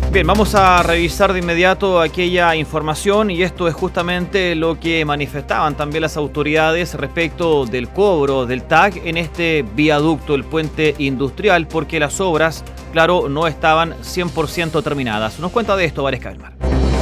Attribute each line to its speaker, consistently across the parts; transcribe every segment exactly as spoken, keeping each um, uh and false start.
Speaker 1: Bien, vamos a revisar de inmediato aquella información y esto es justamente lo que manifestaban también las autoridades respecto del cobro del T A C en este viaducto, el puente industrial, porque las obras, claro, no estaban cien por ciento terminadas. Nos cuenta de esto Valesca del Mar.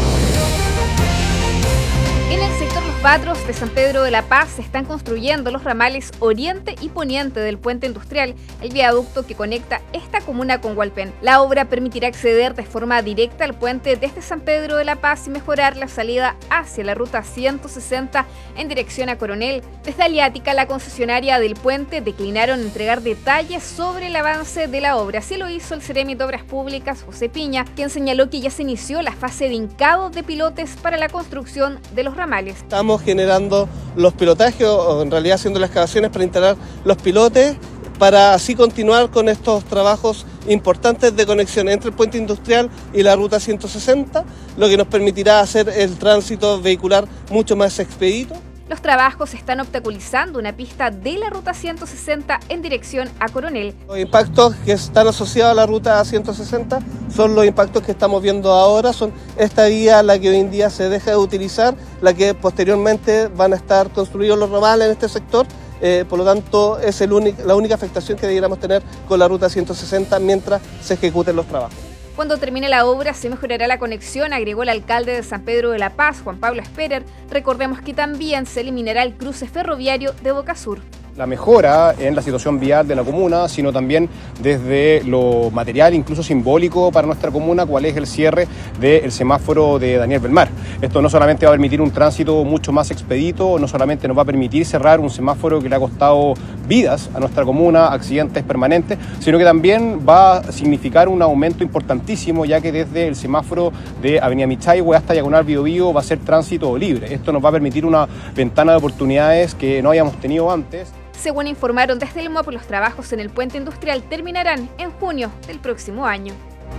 Speaker 2: En el sector Los Batros de San Pedro de la Paz se están construyendo los ramales oriente y poniente del puente industrial, el viaducto que conecta esta comuna con Hualpén. La obra permitirá acceder de forma directa al puente desde San Pedro de la Paz y mejorar la salida hacia la ruta ciento sesenta en dirección a Coronel. Desde Aliática, la concesionaria del puente, declinaron entregar detalles sobre el avance de la obra. Así lo hizo el Ceremi de Obras Públicas, José Piña, quien señaló que ya se inició la fase de hincado de pilotes para la construcción de los ramales.
Speaker 3: Estamos generando los pilotajes, o en realidad haciendo las excavaciones para instalar los pilotes, para así continuar con estos trabajos importantes de conexión entre el puente industrial y la ruta ciento sesenta, lo que nos permitirá hacer el tránsito vehicular mucho más expedito.
Speaker 2: Los trabajos están obstaculizando una pista de la ruta ciento sesenta en dirección a Coronel.
Speaker 3: Los impactos que están asociados a la ruta ciento sesenta son los impactos que estamos viendo ahora, son esta vía la que hoy en día se deja de utilizar, la que posteriormente van a estar construidos los ramales en este sector. Eh, por lo tanto, es el único, la única afectación que debiéramos tener con la ruta ciento sesenta mientras se ejecuten los trabajos.
Speaker 2: Cuando termine la obra se mejorará la conexión, agregó el alcalde de San Pedro de la Paz, Juan Pablo Esperer. Recordemos que también se eliminará el cruce ferroviario de Boca Sur.
Speaker 4: La mejora en la situación vial de la comuna, sino también desde lo material, incluso simbólico para nuestra comuna, cuál es el cierre del semáforo de Daniel Belmar. Esto no solamente va a permitir un tránsito mucho más expedito, no solamente nos va a permitir cerrar un semáforo que le ha costado vidas a nuestra comuna, accidentes permanentes, sino que también va a significar un aumento importantísimo, ya que desde el semáforo de Avenida Michayhue hasta Diagonal Biobío va a ser tránsito libre. Esto nos va a permitir una ventana de oportunidades que no habíamos tenido antes.
Speaker 2: Según informaron desde el M O P, los trabajos en el puente industrial terminarán en junio del próximo año.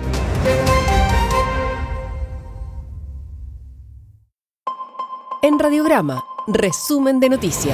Speaker 5: En Radiograma, resumen de noticias.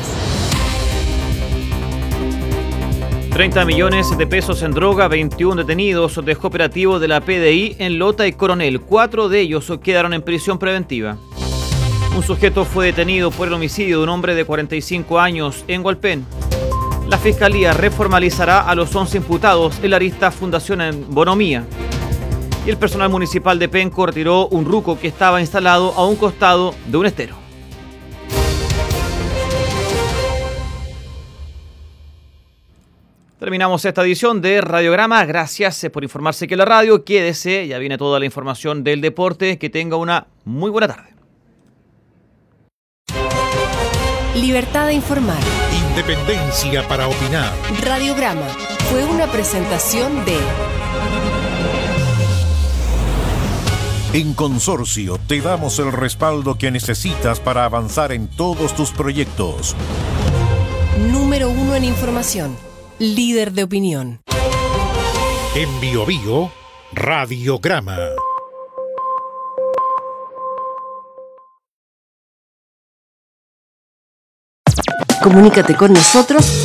Speaker 1: treinta millones de pesos en droga, veintiún detenidos dejó operativo de la P D I en Lota y Coronel. Cuatro de ellos quedaron en prisión preventiva. Un sujeto fue detenido por el homicidio de un hombre de cuarenta y cinco años en Hualpén. La Fiscalía reformalizará a los once imputados en la arista Fundación en Bonomía. Y el personal municipal de Penco retiró un ruco que estaba instalado a un costado de un estero. Terminamos esta edición de Radiograma. Gracias por informarse que la radio. Quédese, ya viene toda la información del deporte. Que tenga una muy buena tarde.
Speaker 5: Libertad de informar.
Speaker 6: Independencia para opinar.
Speaker 5: Radiograma fue una presentación de...
Speaker 6: En Consorcio te damos el respaldo que necesitas para avanzar en todos tus proyectos.
Speaker 5: Número uno en información. Líder de opinión.
Speaker 6: En Biobío, Radiograma.
Speaker 5: Comunícate con nosotros